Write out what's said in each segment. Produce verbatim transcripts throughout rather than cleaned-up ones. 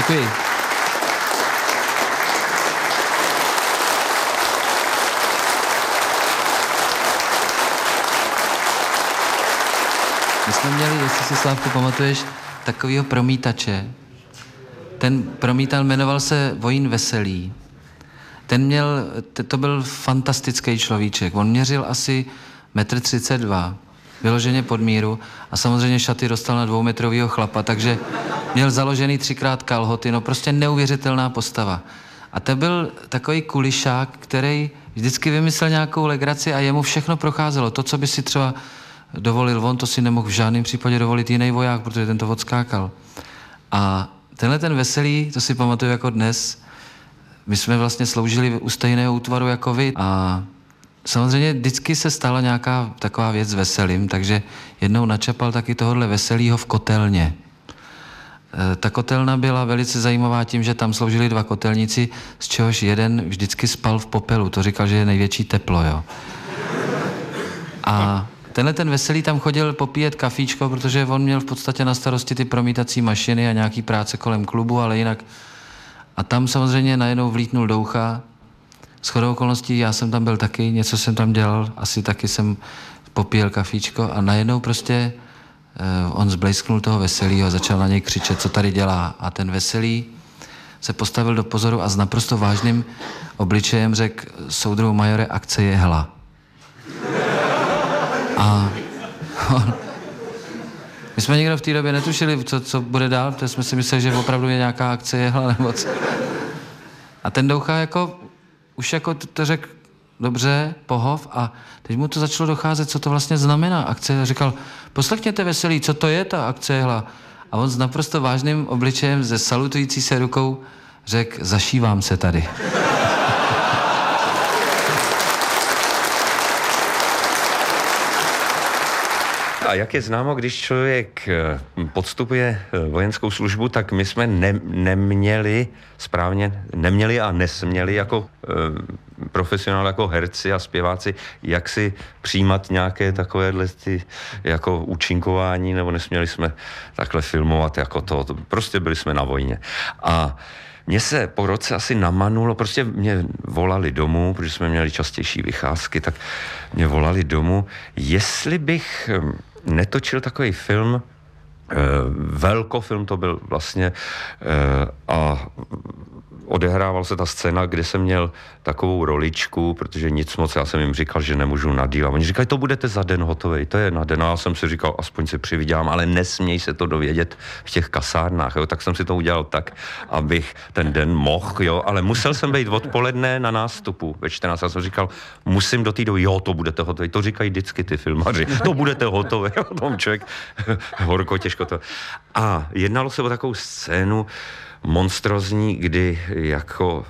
Děkuji. My jsme měli, jestli si, Slávku, pamatuješ, takovýho promítače. Ten promítal, jmenoval se Vojín Veselý. Ten měl, to byl fantastický človíček. On měřil asi metr třicet dva, vyloženě pod míru a samozřejmě šaty dostal na dvoumetrovýho chlapa, takže měl založený třikrát kalhoty, no prostě neuvěřitelná postava. A to byl takový kulišák, který vždycky vymyslel nějakou legraci a jemu všechno procházelo. To, co by si třeba dovolil on, to si nemohl v žádném případě dovolit jiný voják, protože ten to odskákal. A tenhle ten Veselý, to si pamatuju jako dnes, my jsme vlastně sloužili u stejného útvaru jako vy a samozřejmě vždycky se stala nějaká taková věc s Veselým, takže jednou načapal taky tohohle Veselýho v kotelně. E, ta kotelna byla velice zajímavá tím, že tam sloužili dva kotelníci, z čehož jeden vždycky spal v popelu, to říkal, že je největší teplo, jo. A tenhle ten Veselý tam chodil popíjet kafíčko, protože on měl v podstatě na starosti ty promítací mašiny a nějaký práce kolem klubu, ale jinak. A tam samozřejmě najednou vlítnul do ucha. Shodou okolností já jsem tam byl taky, něco jsem tam dělal, asi taky jsem popíjel kafíčko a najednou prostě uh, on zblejsknul toho Veselýho, začal na něj křičet, co tady dělá. A ten Veselý se postavil do pozoru a s naprosto vážným obličejem řekl: soudruhu majore, akce je hela. A on, my jsme nikdo v té době netušili, co, co bude dál, protože jsme si mysleli, že opravdu je nějaká akce jehla nebo co. A ten Doucha jako, už jako to, to řekl dobře, pohov, a teď mu to začalo docházet, co to vlastně znamená akce. A říkal: poslechněte, Veselý, co to je ta akce jehla? A on s naprosto vážným obličejem, ze salutující se rukou řekl: zašívám se tady. A jak je známo, když člověk podstupuje vojenskou službu, tak my jsme ne, neměli správně, neměli a nesměli jako e, profesionál, jako herci a zpěváci, jak si přijímat nějaké takovéhle ty, jako účinkování, nebo nesměli jsme takhle filmovat jako to. Prostě byli jsme na vojně. A mně se po roce asi namanulo, prostě mě volali domů, protože jsme měli častější vycházky, tak mě volali domů, jestli bych netočil takový film, eh, velkofilm to byl vlastně, eh, a odehrával se ta scéna, kde jsem měl takovou roličku, protože nic moc, já jsem jim říkal, že nemůžu nadílat. Oni říkali, to budete za den hotovej, to je na den. A já jsem si říkal, aspoň si přivydělám, ale nesměj se to dovědět v těch kasárnách, jo. Tak jsem si to udělal tak, abych ten den mohl, jo, ale musel jsem být odpoledne na nástupu ve čtrnáct. Já jsem říkal, musím do té doby, jo, to budete hotovej. To říkají vždycky ty filmaři, to budete hotovej, jo, tom člověk horko, těžko to. A jednalo se o takovou scénu monstrozní, kdy jako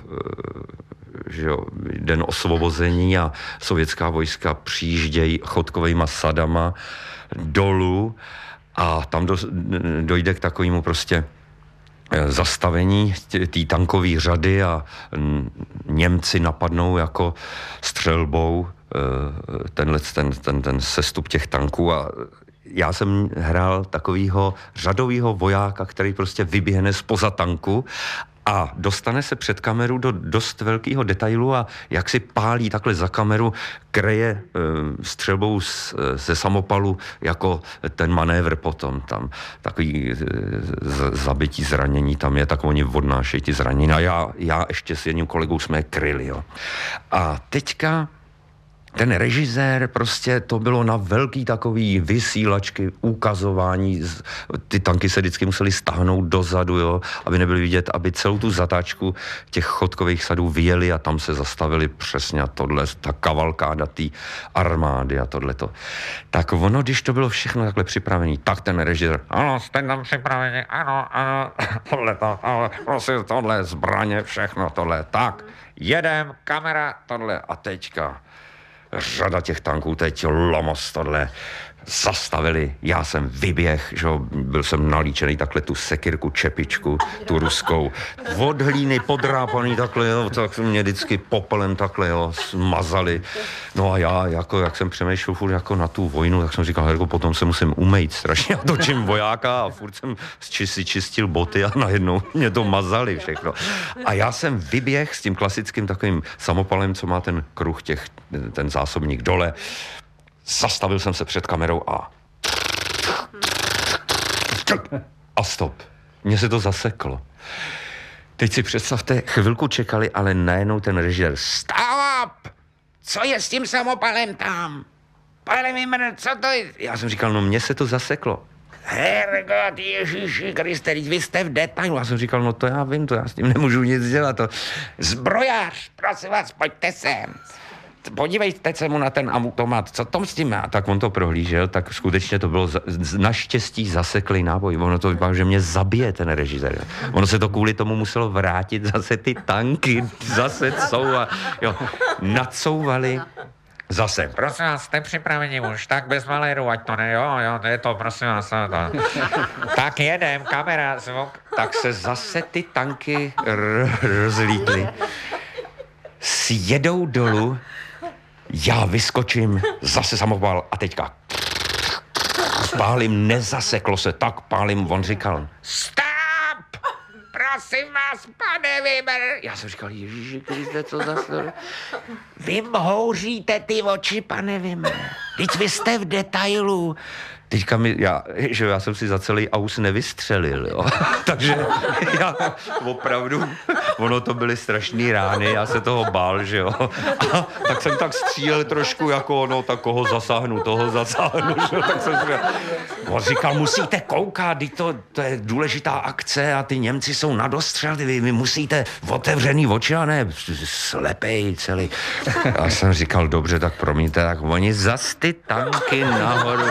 že jo, den osvobození a sovětská vojska přijíždějí chodkovejma sadama dolů a tam do, dojde k takovému prostě zastavení té tankové řady a Němci napadnou jako střelbou tenhle, ten, ten, ten sestup těch tanků a já jsem hrál takovýho řadovýho vojáka, který prostě vyběhne zpoza tanku a dostane se před kameru do dost velkého detailu a jak si pálí takhle za kameru, kreje e, střelbou z, ze samopalu jako ten manévr potom tam. Takový e, z, zabití zranění tam je, tak oni odnášejí ty zranění. A já, já ještě s jedním kolegou jsme je kryli, jo. A teďka ten režisér, prostě to bylo na velký takový vysílačky, ukazování, ty tanky se vždycky museli stáhnout dozadu, jo, aby nebyly vidět, aby celou tu zatáčku těch chodkových sadů vyjeli a tam se zastavili přesně a tohle, ta kavalkáda té armády a tohleto. Tak ono, když to bylo všechno takhle připravené, tak ten režisér, ano, jste tam připraveni, ano, ano, tohleto, ale prosím, tohle, zbraně, všechno tohle, tak, jedem, kamera, tohle a teďka řada těch tanků, teď Lomos, tohle, zastavili, já jsem vyběh, že jo, byl jsem nalíčený takhle tu sekirku, čepičku, tu ruskou, od hlíny podrápaný takhle, jo, tak mě vždycky popelem takhle, jo, smazali. No a já, jako, jak jsem přemýšlel furt jako na tu vojnu, tak jsem říkal, jako potom se musím umýt strašně, já točím vojáka a furt jsem si čistil boty a najednou mě to mazali všechno. A já jsem vyběh s tím klasickým takovým samopalem, co má ten kruh těch, ten zásobník dole. Zastavil jsem se před kamerou a... A stop. Mně se to zaseklo. Teď si představte, chvilku čekali, ale najednou ten režisér. Stop! Co je s tím samopalem tam? Pane Vimr, co to je? Já jsem říkal, no mně se to zaseklo. Herregud, Ježíši Kriste, vy jste v detailu. Já jsem říkal, no to já vím, to já s tím nemůžu nic dělat. To... Zbrojař, prosím vás, pojďte sem. Podívejte se mu na ten automat, co tom s tím má? Tak on to prohlížel, tak skutečně to bylo za, naštěstí zaseklý náboj. Ono to vypadá, že mě zabije ten režisér. Ono se to kvůli tomu muselo vrátit, zase ty tanky, zase couva, jo, nacouvali. Zase. Prosím vás, jste připraveni už, tak bez maléru, ať to ne, jo, jo, je to, prosím vás, to. Tak jedem, kamera, zvuk. Tak se zase ty tanky r- rozlítly. Sjedou dolů, já vyskočím, zase samopal a teďka pálím, nezaseklo se, tak pálím, on říkal, stop, prosím vás, pane Vimr. Já jsem říkal, Ježíši Kriste, co za story? Vy mhouříte ty oči, pane Vimr. Teď vy jste v detailu. Teďka mi, já, že já jsem si za celý aus nevystřelil, jo. Takže já opravdu, ono to byly strašný rány, já se toho bál, že jo. A tak jsem tak střílel trošku jako, no, tak koho zasáhnu, toho zasáhnu, že jo. Tak jsem říkal, on říkal, musíte koukat, to, to je důležitá akce a ty Němci jsou na dostřel, vy, vy musíte otevřený oči a ne slepej celý. Já jsem říkal, dobře, tak promiňte, tak oni zas ty tanky nahoru.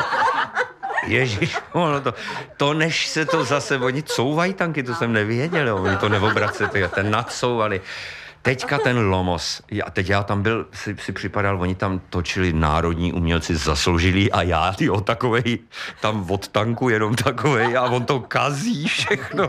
Ježíš, ono to, to než se to zase, oni couvají tanky, to jsem nevěděl, jo, oni to neobraceli, ten nadcouvali. Teďka ten Lomos, a teď já tam byl, si, si připadal, oni tam točili národní umělci zasloužilí a já, jo, takovej, tam od tanku jenom takovej a on to kazí všechno.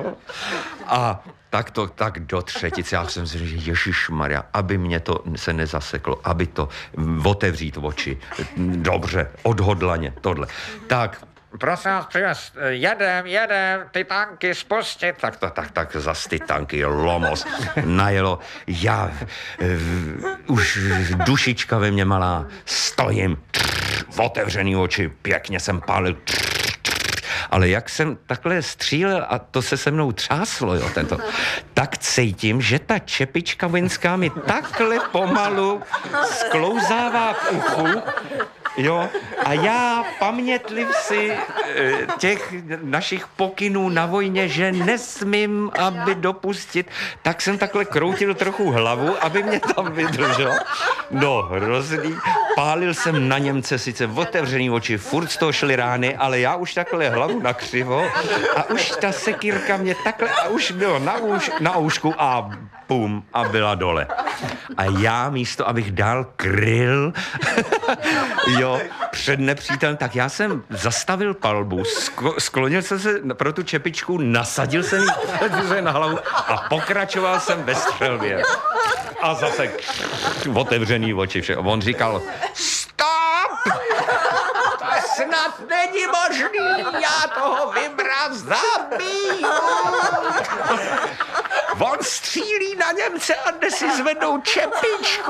A tak to, tak do třetice, já jsem si říkal, ježišmarja, aby mě to se nezaseklo, aby to otevřít oči. Dobře, odhodlaně, tohle. Tak, prosím vás, přivez, jedem, jedem, ty tanky spustit. Tak to, tak, tak, zas ty tanky, Lomos, najelo. Já, uh, už dušička ve mně malá, stojím, otevřený oči, pěkně jsem pálil, ale jak jsem takhle střílel a to se se mnou třáslo, jo, tento, tak cítím, že ta čepička vojenská mi takhle pomalu sklouzává k uchu, jo, a já pamětliv si e, těch našich pokynů na vojně, že nesmím, aby dopustit, tak jsem takhle kroutil trochu hlavu, aby mě tam vydržel. No, hrozný. Pálil jsem na Němce sice otevřený oči, furt z toho šly rány, ale já už takhle hlavu nakřivo a už ta sekírka mě takhle, a už bylo na, už, na oušku a pum, a byla dole. A já místo, abych dál kryl, jo, před nepřítelem, tak já jsem zastavil palbu, sklo, sklonil jsem se pro tu čepičku, nasadil jsem ji na hlavu a pokračoval jsem ve střelbě. A zase otevřený oči všechno. On říkal, stop! To snad není možný, já toho Vimra zabiju! On střílí na Němce a jde si zvednou čepičku.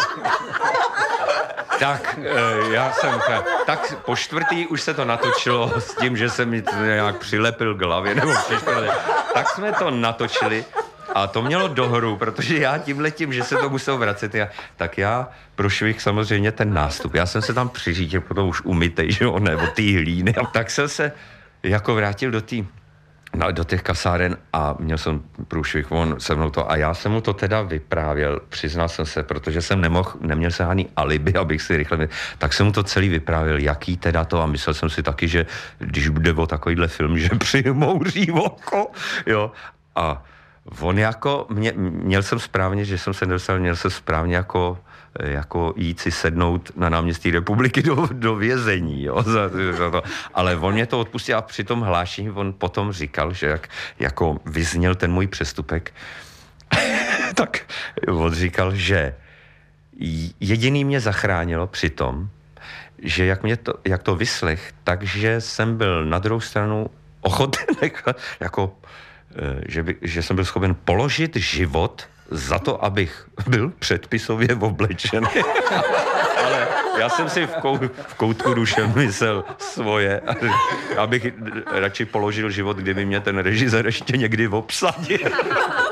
Tak, já jsem, tak po čtvrtý už se to natočilo s tím, že jsem mi to nějak přilepil k hlavě, nebo přišpěl. Tak jsme to natočili a to mělo dohru, protože já tímhletím, že se to musel vracet, já, tak já prošvih samozřejmě ten nástup. Já jsem se tam přiřídil, potom už umytej, že jo, nebo ty hlíny. Tak jsem se jako vrátil do té No, do těch kasáren a měl jsem průšvih, on se mnou to a já jsem mu to teda vyprávěl, přiznal jsem se, protože jsem nemohl, neměl se ani alibi, abych si rychle, tak jsem mu to celý vyprávěl, jaký teda to a myslel jsem si taky, že když bude o takovýhle film, že přimouří oko, jo, a on jako, mě, měl jsem správně, že jsem se nedostal, měl jsem správně jako jako jít si sednout na náměstí Republiky do, do vězení, jo, za, za to. Ale on mě to odpustil a při tom hlášení on potom říkal, že jak jako vyzněl ten můj přestupek, tak on říkal, že jediný mě zachránilo při tom, že jak, mě to, jak to vyslech, takže jsem byl na druhou stranu ochoten, jako, že, by, že jsem byl schopen položit život za to, abych byl předpisově oblečený. Ale já jsem si v, kou, v koutku duše myslel svoje, abych radši položil život, kdyby mě ten režisér ještě někdy obsadil.